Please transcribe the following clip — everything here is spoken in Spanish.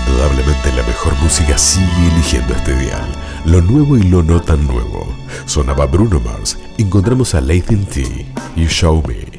Indudablemente la mejor música sigue eligiendo este dial. Lo nuevo y lo no tan nuevo. Sonaba Bruno Mars. Encontramos a Latin T. You Show Me.